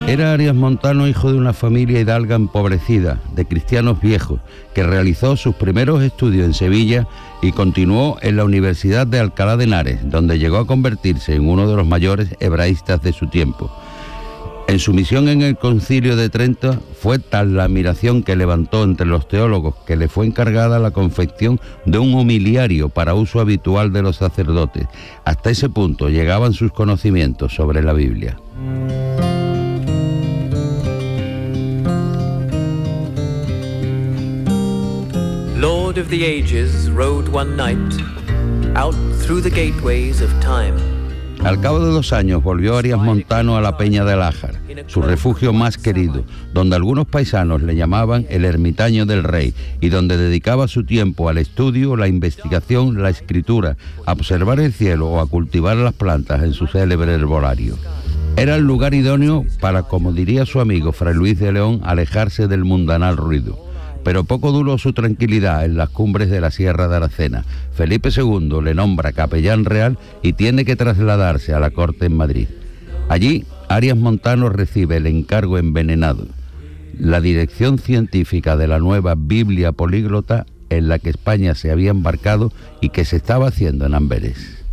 Era Arias Montano hijo de una familia hidalga empobrecida, de cristianos viejos, que realizó sus primeros estudios en Sevilla y continuó en la Universidad de Alcalá de Henares, donde llegó a convertirse en uno de los mayores hebraístas de su tiempo. En su misión en el Concilio de Trento fue tal la admiración que levantó entre los teólogos que le fue encargada la confección de un homiliario para uso habitual de los sacerdotes. Hasta ese punto llegaban sus conocimientos sobre la Biblia. Lord of the Ages rode one night out through the gateways of time. Al cabo de 2 años volvió Arias Montano a la Peña del Ájar, su refugio más querido, donde algunos paisanos le llamaban el ermitaño del rey y donde dedicaba su tiempo al estudio, la investigación, la escritura, a observar el cielo o a cultivar las plantas en su célebre herbolario. Era el lugar idóneo para, como diría su amigo Fray Luis de León, alejarse del mundanal ruido. Pero poco duró su tranquilidad en las cumbres de la Sierra de Aracena. Felipe II le nombra capellán real y tiene que trasladarse a la corte en Madrid. Allí, Arias Montano recibe el encargo envenenado, la dirección científica de la nueva Biblia políglota en la que España se había embarcado y que se estaba haciendo en Amberes.